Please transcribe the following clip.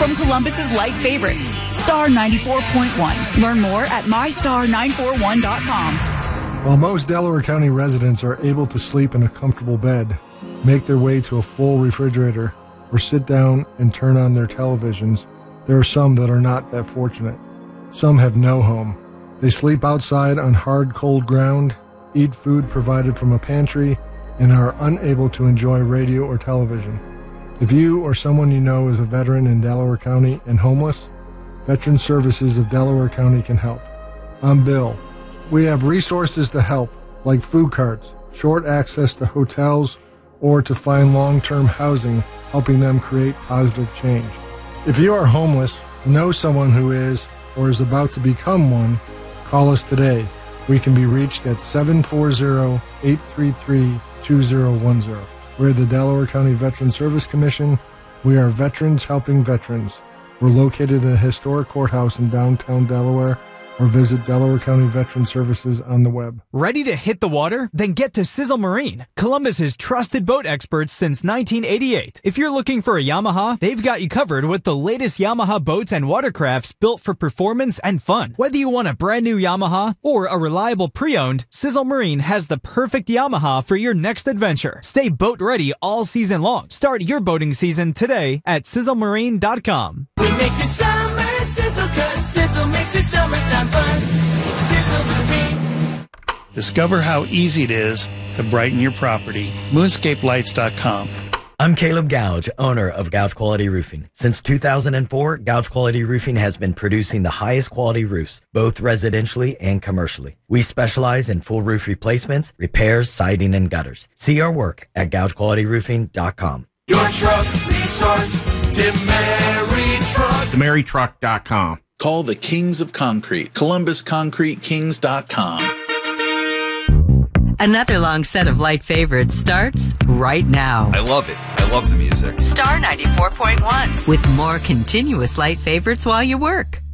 from Columbus's light favorites. Star 94.1. Learn more at mystar941.com. While most Delaware County residents are able to sleep in a comfortable bed, make their way to a full refrigerator, or sit down and turn on their televisions, there are some that are not that fortunate. Some have no home. They sleep outside on hard, cold ground, eat food provided from a pantry, and are unable to enjoy radio or television. If you or someone you know is a veteran in Delaware County and homeless, Veteran Services of Delaware County can help. I'm Bill. We have resources to help, like food carts, short access to hotels, or to find long-term housing, helping them create positive change. If you are homeless, know someone who is, or is about to become one, call us today. We can be reached at 740-833-2010. We're the Delaware County Veteran Service Commission. We are veterans helping veterans. We're located in a historic courthouse in downtown Delaware, or visit Delaware County Veteran Services on the web. Ready to hit the water? Then get to Sizzle Marine, Columbus's trusted boat experts since 1988. If you're looking for a Yamaha, they've got you covered with the latest Yamaha boats and watercrafts built for performance and fun. Whether you want a brand new Yamaha or a reliable pre-owned, Sizzle Marine has the perfect Yamaha for your next adventure. Stay boat ready all season long. Start your boating season today at sizzlemarine.com. We make your summer sizzle, 'cause Sizzle makes your summertime fun. Sizzle Marine. Discover how easy it is to brighten your property. Moonscapelights.com. I'm Caleb Gouge, owner of Gouge Quality Roofing. Since 2004, Gouge Quality Roofing has been producing the highest quality roofs, both residentially and commercially. We specialize in full roof replacements, repairs, siding, and gutters. See our work at GougeQualityRoofing.com. Your truck resource, DeMary Truck. DeMaryTruck.com. Call the Kings of Concrete, ColumbusConcreteKings.com. Another long set of light favorites starts right now. I love it. I love the music. Star 94.1 with more continuous light favorites while you work.